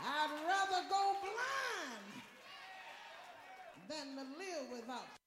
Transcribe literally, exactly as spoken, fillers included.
I'd rather go blind than to live without